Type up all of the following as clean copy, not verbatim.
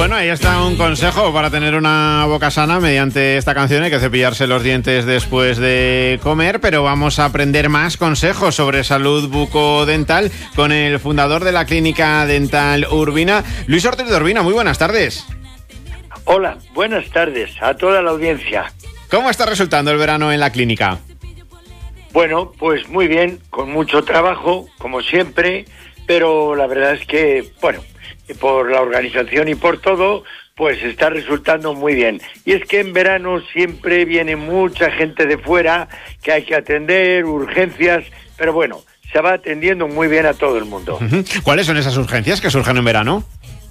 Bueno, ahí está un consejo para tener una boca sana mediante esta canción. Hay que cepillarse los dientes después de comer, pero vamos a aprender más consejos sobre salud bucodental con el fundador de la Clínica Dental Urbina, Luis Ortiz de Urbina. Muy buenas tardes. Hola, buenas tardes a toda la audiencia. ¿Cómo está resultando el verano en la clínica? Bueno, pues muy bien, con mucho trabajo, como siempre, pero la verdad es que, bueno, por la organización y por todo, pues está resultando muy bien. Y es que en verano siempre viene mucha gente de fuera que hay que atender, urgencias, pero bueno, se va atendiendo muy bien a todo el mundo. ¿Cuáles son esas urgencias que surgen en verano?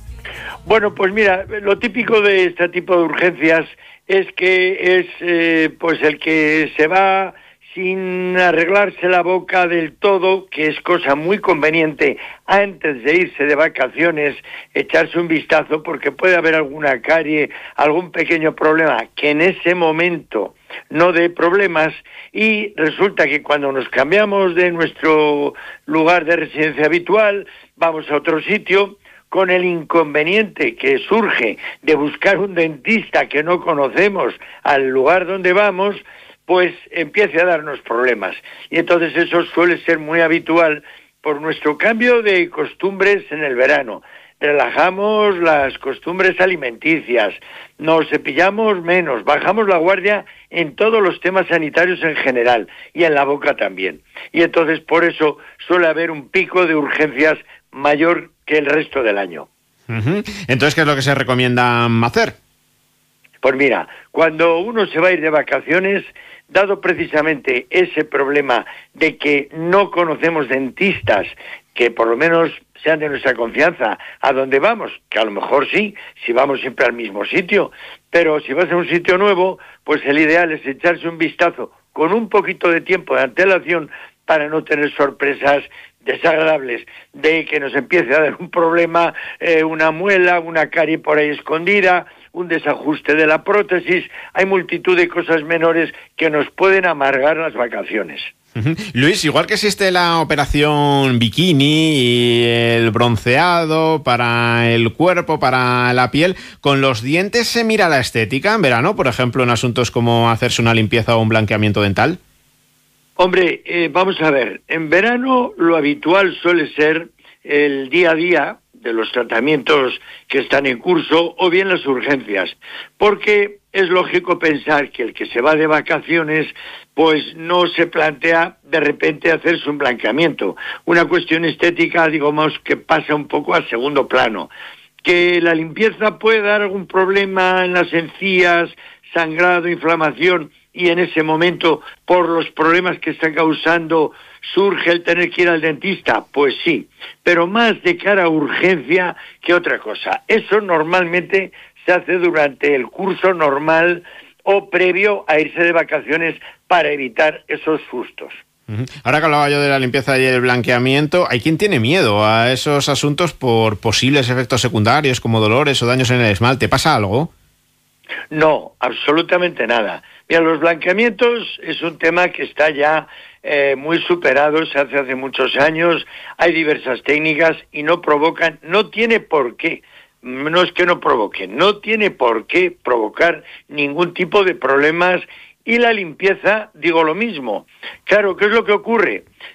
Bueno, pues mira, lo típico de este tipo de urgencias es que es pues el que se va sin arreglarse la boca del todo, que es cosa muy conveniente antes de irse de vacaciones, echarse un vistazo porque puede haber alguna carie, algún pequeño problema que en ese momento no dé problemas, y resulta que cuando nos cambiamos de nuestro lugar de residencia habitual, vamos a otro sitio, con el inconveniente que surge de buscar un dentista que no conocemos al lugar donde vamos, pues empiece a darnos problemas. Y entonces eso suele ser muy habitual por nuestro cambio de costumbres en el verano. Relajamos las costumbres alimenticias, nos cepillamos menos, bajamos la guardia en todos los temas sanitarios en general y en la boca también. Y entonces por eso suele haber un pico de urgencias mayor que el resto del año. Entonces, ¿qué es lo que se recomienda hacer? Pues mira, cuando uno se va a ir de vacaciones, dado precisamente ese problema de que no conocemos dentistas que por lo menos sean de nuestra confianza a donde vamos, que a lo mejor sí, si vamos siempre al mismo sitio, pero si vas a un sitio nuevo, pues el ideal es echarse un vistazo con un poquito de tiempo de antelación para no tener sorpresas desagradables, de que nos empiece a dar un problema, una muela, una carie por ahí escondida, un desajuste de la prótesis. Hay multitud de cosas menores que nos pueden amargar las vacaciones. Luis, igual que existe la operación bikini y el bronceado para el cuerpo, para la piel, ¿con los dientes se mira la estética en verano? Por ejemplo, en asuntos como hacerse una limpieza o un blanqueamiento dental. Hombre, vamos a ver, en verano lo habitual suele ser el día a día de los tratamientos que están en curso o bien las urgencias, porque es lógico pensar que el que se va de vacaciones pues no se plantea de repente hacerse un blanqueamiento, una cuestión estética, digamos, que pasa un poco a segundo plano. Que la limpieza puede dar algún problema en las encías, sangrado, inflamación, y en ese momento, por los problemas que está causando, surge el tener que ir al dentista, pues sí, pero más de cara a urgencia que otra cosa. Eso normalmente se hace durante el curso normal o previo a irse de vacaciones para evitar esos sustos. Ahora que hablaba yo de la limpieza y el blanqueamiento, hay quien tiene miedo a esos asuntos por posibles efectos secundarios como dolores o daños en el esmalte. ¿Pasa algo? No, absolutamente nada. Mira, los blanqueamientos es un tema que está ya muy superado, se hace muchos años, hay diversas técnicas y no provocan, no tiene por qué, no es que no provoquen, no tiene por qué provocar ningún tipo de problemas. Y la limpieza, digo lo mismo. Claro, ¿qué es lo que ocurre?